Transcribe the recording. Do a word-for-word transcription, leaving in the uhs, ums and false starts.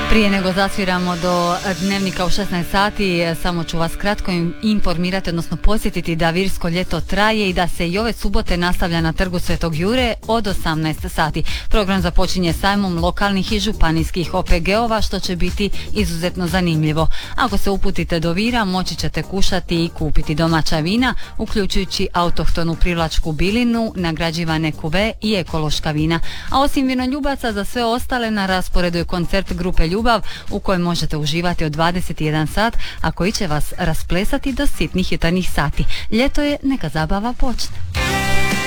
Prije nego zasviramo do dnevnika u šesnaest sati, samo ću vas kratko informirati, odnosno podsjetiti da Virsko ljeto traje i da se i ove subote nastavlja na Trgu Svetog Jure od osamnaest sati. Program započinje sajmom lokalnih i županijskih O P G ova, što će biti izuzetno zanimljivo. Ako se uputite do Vira, moći ćete kušati i kupiti domaća vina, uključujući autohtonu privlačku bilinu, nagrađivane kuve i ekološka vina. A osim vinoljubaca, za sve ostale na rasporedu je koncert grupe Ljubav, u kojem možete uživati od dvadeset jedan sat, a koji će vas rasplesati do sitnih jutarnjih sati. Ljeto je, neka zabava počne.